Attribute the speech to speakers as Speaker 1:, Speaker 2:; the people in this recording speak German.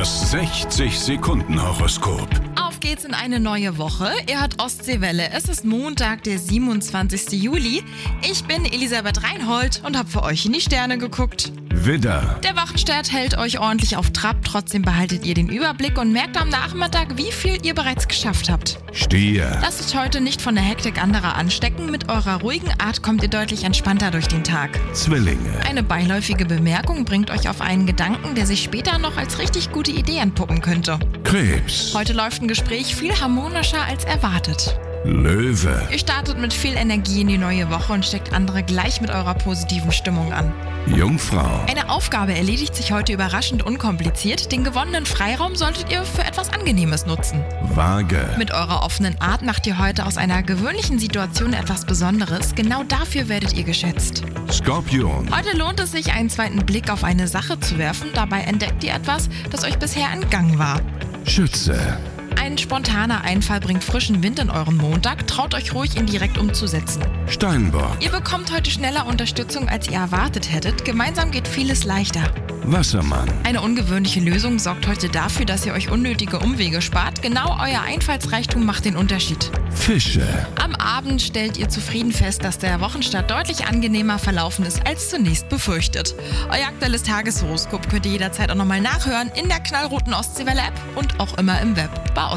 Speaker 1: Das 60-Sekunden-Horoskop.
Speaker 2: Auf geht's in eine neue Woche. Ihr hört Ostseewelle. Es ist Montag, der 27. Juli. Ich bin Elisabeth Reinhold und habe für euch in die Sterne geguckt.
Speaker 1: Widder,
Speaker 2: Der Wochenstart hält euch ordentlich auf Trab. Trotzdem behaltet ihr den Überblick und merkt am Nachmittag, wie viel ihr bereits geschafft habt.
Speaker 1: Stier,
Speaker 2: Lasst euch heute nicht von der Hektik anderer anstecken. Mit eurer ruhigen Art kommt ihr deutlich entspannter durch den Tag.
Speaker 1: Zwillinge,
Speaker 2: Eine beiläufige Bemerkung bringt euch auf einen Gedanken, der sich später noch als richtig gute Idee entpuppen könnte.
Speaker 1: Krebs,
Speaker 2: Heute läuft ein Gespräch viel harmonischer als erwartet.
Speaker 1: Löwe,
Speaker 2: Ihr startet mit viel Energie in die neue Woche und steckt andere gleich mit eurer positiven Stimmung an.
Speaker 1: Jungfrau,
Speaker 2: Eine Aufgabe erledigt sich heute überraschend unkompliziert. Den gewonnenen Freiraum solltet ihr für etwas Angenehmes nutzen.
Speaker 1: Waage,
Speaker 2: Mit eurer offenen Art macht ihr heute aus einer gewöhnlichen Situation etwas Besonderes. Genau dafür werdet ihr geschätzt.
Speaker 1: Skorpion,
Speaker 2: Heute lohnt es sich, einen zweiten Blick auf eine Sache zu werfen. Dabei entdeckt ihr etwas, das euch bisher entgangen war.
Speaker 1: Schütze,
Speaker 2: Ein spontaner Einfall bringt frischen Wind in euren Montag. Traut euch ruhig, ihn direkt umzusetzen.
Speaker 1: Steinbock,
Speaker 2: Ihr bekommt heute schneller Unterstützung, als ihr erwartet hättet. Gemeinsam geht vieles leichter.
Speaker 1: Wassermann,
Speaker 2: Eine ungewöhnliche Lösung sorgt heute dafür, dass ihr euch unnötige Umwege spart. Genau euer Einfallsreichtum macht den Unterschied.
Speaker 1: Fische,
Speaker 2: Am Abend stellt ihr zufrieden fest, dass der Wochenstart deutlich angenehmer verlaufen ist als zunächst befürchtet. Euer aktuelles Tageshoroskop könnt ihr jederzeit auch nochmal nachhören in der knallroten Ostseewelle-App und auch immer im Web bei